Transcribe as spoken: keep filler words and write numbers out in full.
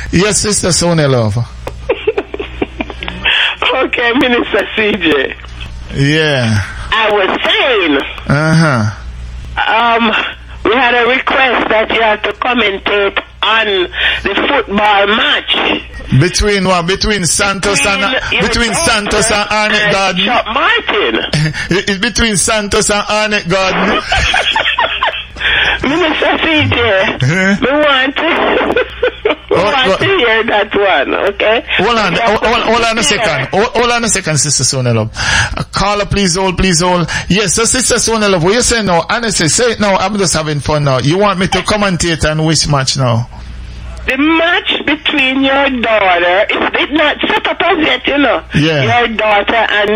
Yes, Sister Sonia Love. Okay, Minister C J. Yeah. I was saying. Uh-huh. Um, we had a request that you have to commentate on the football match. Between what? Between Santos between and between Santos and Arnett Garden. Chop Martin. It's between Santos and Arnett Garden. Minister C J, we want to, we oh, want what? to hear that one, okay? Hold on, hold, hold, hold on a second. Hold, hold on a second, Sister Sonia Love. Uh, caller, please hold, please hold. Yes, so Sister Sonia Love, what you say now? Honestly, say it now. I'm just having fun now. You want me to commentate on which match now? The match between your daughter, it's, it's not set up as yet, you know. Yeah. Your daughter and